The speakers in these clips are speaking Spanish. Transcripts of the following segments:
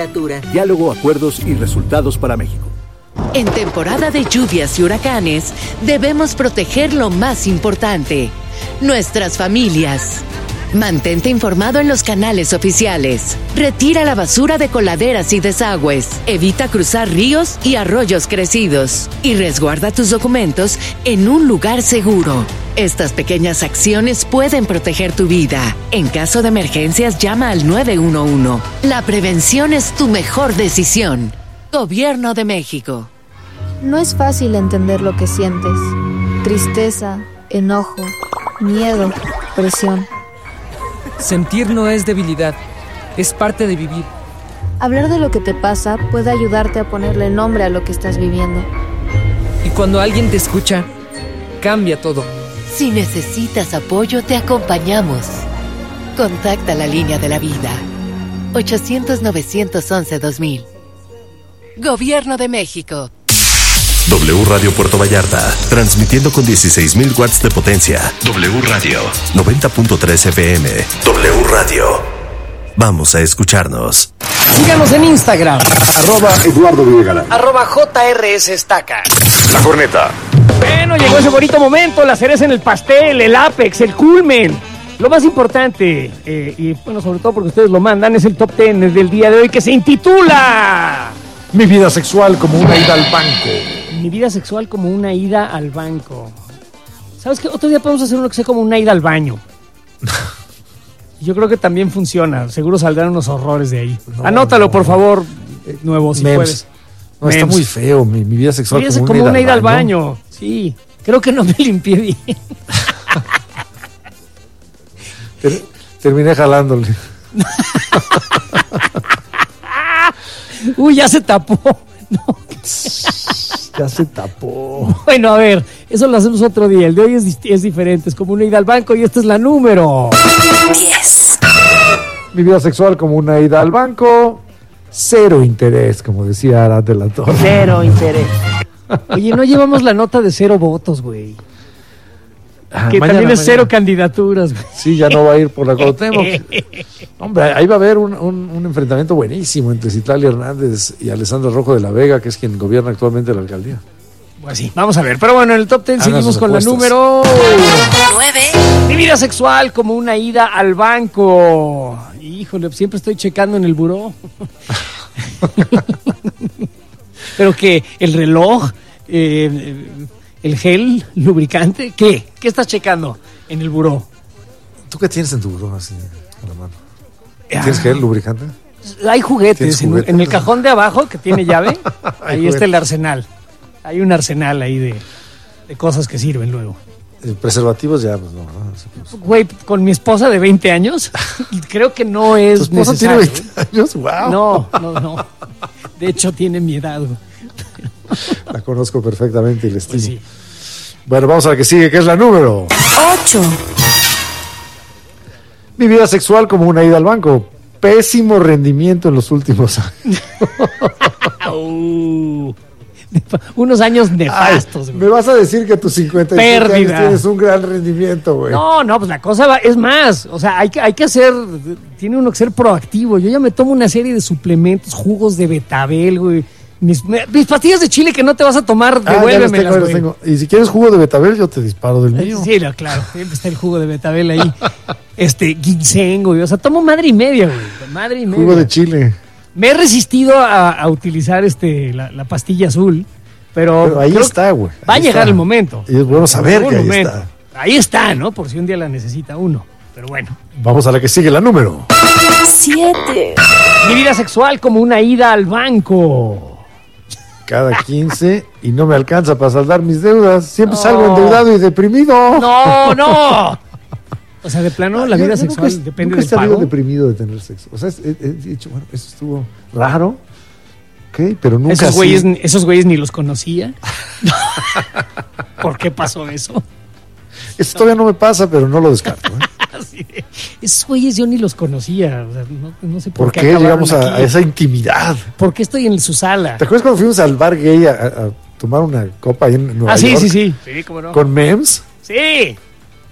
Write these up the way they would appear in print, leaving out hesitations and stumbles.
candidatura. Diálogo, acuerdos y resultados para México. En temporada de lluvias y huracanes, debemos proteger lo más importante, nuestras familias. Mantente informado en los canales oficiales. Retira la basura de coladeras y desagües. Evita cruzar ríos y arroyos crecidos. Y resguarda tus documentos en un lugar seguro. Estas pequeñas acciones pueden proteger tu vida. En caso de emergencias, llama al 911. La prevención es tu mejor decisión. Gobierno de México. No es fácil entender lo que sientes. Tristeza, enojo, miedo, presión. Sentir no es debilidad, es parte de vivir. Hablar de lo que te pasa puede ayudarte a ponerle nombre a lo que estás viviendo. Y cuando alguien te escucha, cambia todo. Si necesitas apoyo, te acompañamos. Contacta la línea de la vida. 800-911-2000. Gobierno de México. W Radio Puerto Vallarta, transmitiendo con 16,000 watts de potencia. W Radio, 90.3 FM. W Radio. Vamos a escucharnos. Síganos en Instagram. @Eduardo Villegala. @JRS Estaca. La Corneta. Bueno, llegó ese bonito momento, la cereza en el pastel, el ápex, el culmen. Lo más importante, y bueno, sobre todo porque ustedes lo mandan, es el top 10 del día de hoy que se intitula... Mi vida sexual como una ida al banco. Mi vida sexual como una ida al banco. ¿Sabes qué? Otro día podemos hacer uno que sea como una ida al baño. Yo creo que también funciona. Seguro saldrán unos horrores de ahí. No, Anótalo, por favor, nuevo, si puedes. No, está muy feo. Mi vida sexual como una ida al baño. Sí, creo que no me limpié bien. Terminé jalándole. Uy, ya se tapó. No. Ya se tapó. Bueno, a ver, eso lo hacemos otro día. El de hoy es diferente. Es como una ida al banco y esta es la número 10. Mi vida sexual como una ida al banco. Cero interés, como decía Arad de la Torre. Cero interés. Oye, no llevamos la nota de 0 votos, güey. Que también es 0 candidaturas, güey. Sí, ya no va a ir por la Cuauhtémoc. Hombre, ahí va a haber un enfrentamiento buenísimo entre Citlali Hernández y Alessandro Rojo de la Vega, que es quien gobierna actualmente la alcaldía. Pues sí, vamos a ver. Pero bueno, en el top 10 seguimos con la número 9. Mi vida sexual como una ida al banco. Híjole, siempre estoy checando en el buró. Pero que el reloj, el gel lubricante, ¿qué estás checando en el buró? ¿Tú qué tienes en tu buró así a la mano? ¿Tienes gel lubricante? Hay juguetes en el cajón de abajo que tiene llave. Ahí está el arsenal. Hay un arsenal ahí de cosas que sirven luego. Preservativos ya, pues no. Güey, con mi esposa de 20 años, creo que no es ¿Tu esposa necesario. tiene 20 años? ¡Wow! No. De hecho, tiene mi edad. La conozco perfectamente y la estimo. Pues sí. Bueno, vamos a la que sigue, que es la número 8. Mi vida sexual como una ida al banco. Pésimo rendimiento en los últimos años. Unos años nefastos. Me vas a decir que a tus 55 años tienes un gran rendimiento, güey. No, pues la cosa es más. O sea, hay que hacer, tiene uno que ser proactivo. Yo ya me tomo una serie de suplementos, jugos de betabel, güey. Mis pastillas de chile que no te vas a tomar, devuélvemelas, güey. Tengo. Y si quieres jugo de betabel, yo te disparo del mío. Sí, claro. Siempre está el jugo de betabel ahí. Ginseng, güey. O sea, tomo madre y media, güey. Madre y media. Jugo de chile. Me he resistido a utilizar la pastilla azul, pero ahí está, güey. Va a llegar el momento. Y es bueno saber que ahí está. Ahí está, ¿no? Por si un día la necesita uno. Pero bueno. Vamos a la que sigue, la número 7. Mi vida sexual como una ida al banco. Cada 15 y no me alcanza para saldar mis deudas. Siempre salgo endeudado y deprimido. No. O sea, de plano, la vida sexual depende del pago. Nunca he deprimido de tener sexo. O sea, he dicho, bueno, eso estuvo raro. Ok, pero nunca Esos güeyes ni los conocía. ¿Por qué pasó eso? Eso todavía no me pasa, pero no lo descarto. Sí. Esos güeyes yo ni los conocía. O sea, no sé por qué llegamos a esa intimidad. ¿Por qué estoy en su sala? ¿Te acuerdas cuando fuimos al bar gay a tomar una copa ahí en Nueva York? Sí, cómo no. ¿Con Mems? Sí.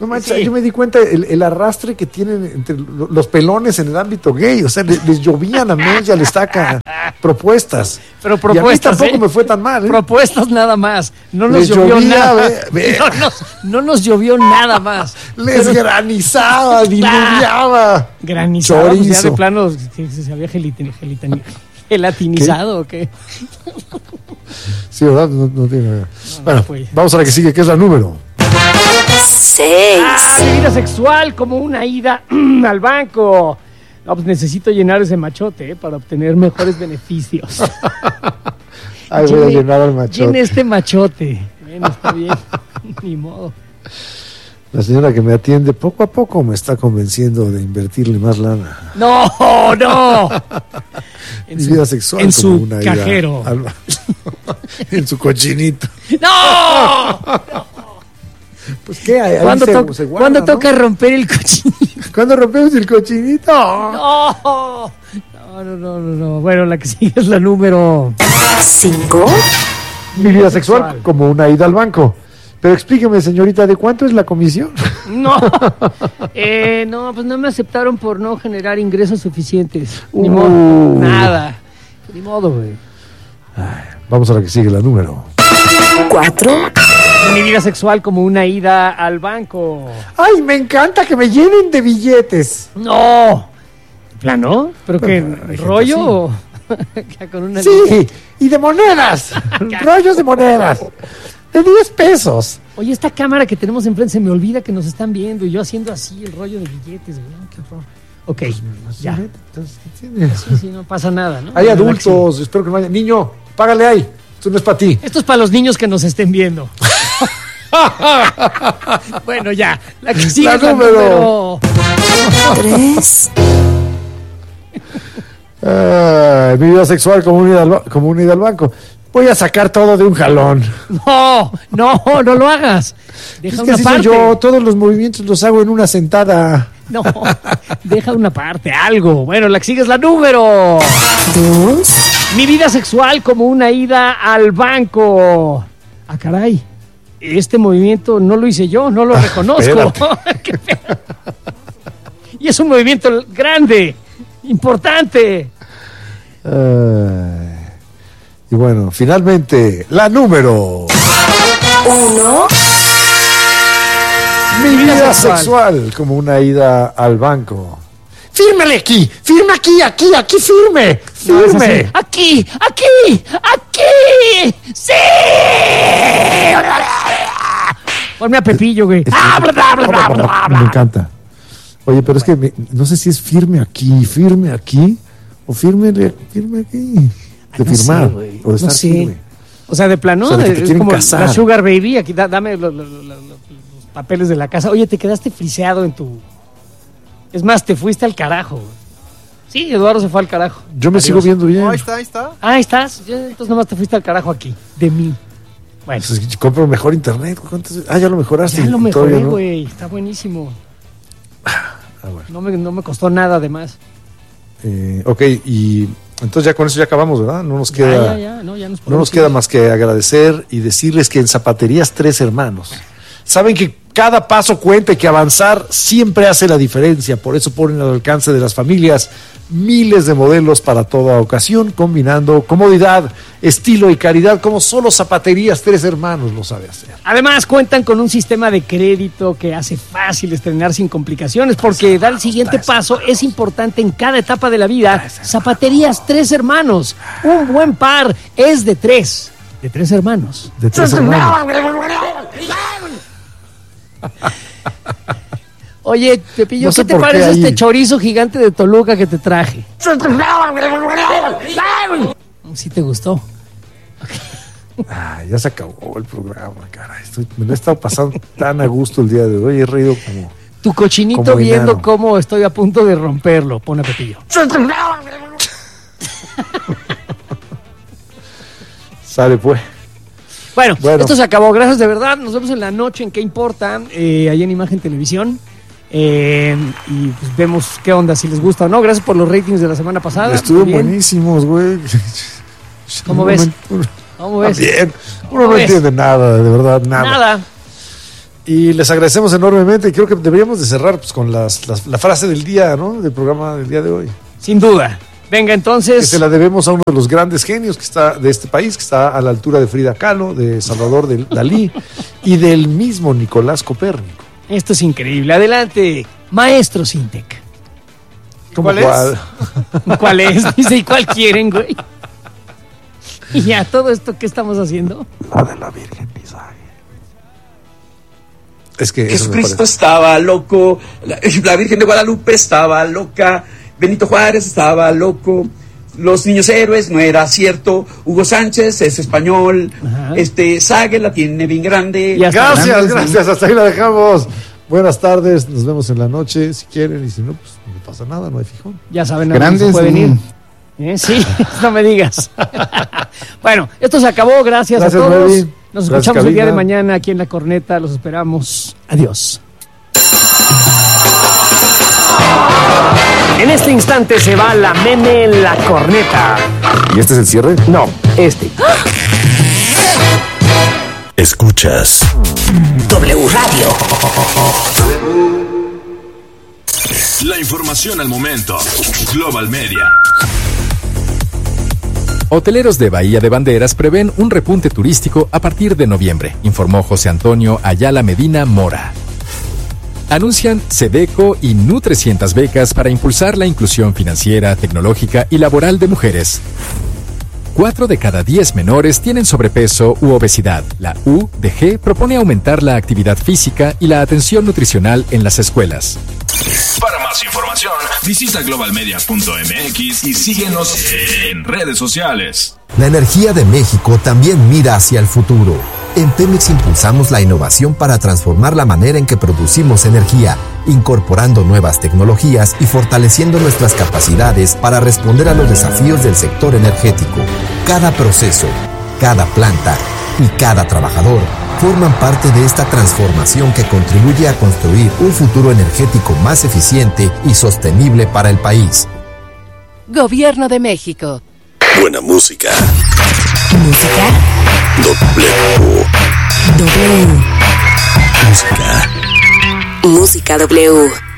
No manches, Sí. yo me di cuenta el arrastre que tienen entre los pelones en el ámbito gay. O sea, les llovían a Mensch y al Estaca propuestas. Pero Y a mí propuestas, tampoco me fue tan mal, ¿eh? Propuestas nada más. No nos Les llovió llovía, nada. ve. No nos llovió nada más. Les granizaba, diluviaba. Granizado, pues ya Chorizo. de plano se había gelatinizado o qué. Sí, ¿verdad? No tiene nada. Bueno, pues. vamos a la que sigue, que es la número. 6. Mi vida sexual como una ida al banco. No, pues necesito llenar ese machote para obtener mejores beneficios. Ay, voy a llenar al machote. Llene este machote. Bueno, está bien. Ni modo. La señora que me atiende poco a poco me está convenciendo de invertirle más lana. No. Mi vida sexual en como su una ida cajero. en su cochinito. ¡No! Pues qué, ahí ¿Cuándo, se guarda, ¿cuándo ¿no? toca romper el cochinito? ¿Cuándo rompemos el cochinito? No. Bueno, la que sigue es la número 5. Mi vida sexual como una ida al banco. Pero explíqueme, señorita, ¿de cuánto es la comisión? No, pues no me aceptaron por no generar ingresos suficientes. Ni modo, nada. Ni modo, güey. Vamos a la que sigue, la número. 4. Mi vida sexual como una ida al banco. ¡Ay, me encanta que me llenen de billetes! No. ¿Plano? ¿Pero qué? Hay gente ¿Rollo? así. O ya con una Sí, y de monedas. Rollos de monedas. De 10 pesos. Oye, esta cámara que tenemos enfrente se me olvida que nos están viendo y yo haciendo así el rollo de billetes, güey. No, qué horror. Ok, ya. Sí, no pasa nada, ¿no? Hay Bueno, adultos, espero que no haya. Niño, págale ahí. Esto no es para ti. Esto es para los niños que nos estén viendo. Bueno, ya. La que sigue La es la número 3. Mi vida sexual como una ida al banco. Voy a sacar todo de un jalón. No lo hagas. Deja Es que una así soy parte. yo, todos los movimientos los hago en una sentada. No, deja una parte, algo. Bueno, la que sigue es la número 2. Mi vida sexual como una ida al banco. Ah, caray. Este movimiento no lo hice yo, no lo reconozco. Qué feo. Y es un movimiento grande, importante. Y bueno, finalmente, la número. 1. Mi vida sexual como una ida al banco. ¡Fírmele aquí! ¡Firme aquí! ¡Firme! No, es ¡Firme! así. Aquí. ¡Sí! Ponme a Pepillo, güey. Me encanta. Oye, pero es que no sé si es firme aquí o firme aquí. De No sé, firmar güey. o de estar No sé. firme. O sea, de plano, O sea, de que te es quieren como casar. la Sugar Baby. Aquí, dame los papeles de la casa. Oye, te quedaste friseado en tu... Es más, te fuiste al carajo. Sí, Eduardo se fue al carajo. Yo me sigo viendo bien. Ahí está. Ah, ahí estás. Entonces nomás te fuiste al carajo aquí. De mí. Bueno, Pues, compro mejor internet. Ya lo mejoraste. ya lo Todavía mejoré, no. güey. Está buenísimo. Bueno. No me costó nada, además. Ok, y entonces ya con eso ya acabamos, ¿verdad? No nos queda, Ya. No, ya nos no nos queda más que agradecer y decirles que en Zapaterías Tres Hermanos saben que cada paso cuenta y que avanzar siempre hace la diferencia. Por eso ponen al alcance de las familias miles de modelos para toda ocasión, combinando comodidad, estilo y calidad como solo Zapaterías Tres Hermanos lo sabe hacer. Además, cuentan con un sistema de crédito que hace fácil estrenar sin complicaciones, porque dar el siguiente paso es importante en cada etapa de la vida. Zapaterías Tres Hermanos. Un buen par es de tres. De tres hermanos. De Tres Hermanos. Oye, Pepillo, No sé ¿qué te por qué parece ahí. este chorizo gigante de Toluca que te traje? ¿Sí te gustó? Ya se acabó el programa, caray. Me lo he estado pasando tan a gusto el día de hoy. He reído como... Tu cochinito Como viendo enano. cómo estoy a punto de romperlo. Pone a Pepillo. Sale pues. Bueno, Bueno. esto se acabó. Gracias de verdad. Nos vemos en la noche en ¿Qué importa? Ahí en Imagen Televisión. Y pues vemos qué onda, si les gusta o no. Gracias por los ratings de la semana pasada. Estuvieron Muy bien. buenísimos, güey. ¿Cómo ves? ¿Cómo ves? Bien. Uno ¿Cómo no ves? entiende nada, de verdad, nada. Nada. Y les agradecemos enormemente. Creo que deberíamos de cerrar pues, con la frase del día, ¿no? Del programa del día de hoy. Sin duda. Venga, entonces. Que se la debemos a uno de los grandes genios que está de este país, que está a la altura de Frida Kahlo, de Salvador Dalí y del mismo Nicolás Copérnico. Esto es increíble. Adelante, maestro Sintec. ¿Cuál es? ¿Cuál es? Dice, ¿y cuál quieren, güey? Y ya, todo esto, ¿qué estamos haciendo? La de la Virgen Isaac. Es que Jesucristo estaba loco, la Virgen de Guadalupe estaba loca, Benito Juárez estaba loco, los niños héroes no era cierto, Hugo Sánchez es español, Sague la tiene bien grande. Gracias, hasta ahí la dejamos. Buenas tardes, nos vemos en la noche si quieren y si no, pues no pasa nada, no hay fijón. Ya saben a dónde se pueden ir. Sí, no me digas. Bueno, esto se acabó, gracias a todos. Mary. Nos escuchamos el día de mañana aquí en La Corneta, los esperamos. Adiós. En este instante se va la meme La Corneta. ¿Y este es el cierre? No, este. Escuchas W Radio. La información al momento. Global Media. Hoteleros de Bahía de Banderas prevén un repunte turístico a partir de noviembre, informó José Antonio Ayala Medina Mora. Anuncian SEDECO y Nu300 becas para impulsar la inclusión financiera, tecnológica y laboral de mujeres. 4 de cada 10 menores tienen sobrepeso u obesidad. La UDG propone aumentar la actividad física y la atención nutricional en las escuelas. Para más información, visita globalmedia.mx y síguenos en redes sociales. La energía de México también mira hacia el futuro. En Pemex impulsamos la innovación para transformar la manera en que producimos energía, incorporando nuevas tecnologías y fortaleciendo nuestras capacidades para responder a los desafíos del sector energético. Cada proceso, cada planta y cada trabajador forman parte de esta transformación que contribuye a construir un futuro energético más eficiente y sostenible para el país. Gobierno de México. Buena música. Música. W. Música. Música W.